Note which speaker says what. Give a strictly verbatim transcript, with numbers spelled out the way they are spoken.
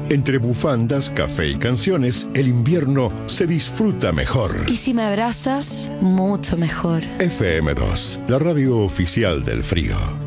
Speaker 1: Entre bufandas, café y canciones, el invierno se disfruta mejor.
Speaker 2: Y si me abrazas, mucho mejor.
Speaker 1: F M dos, la radio oficial del frío.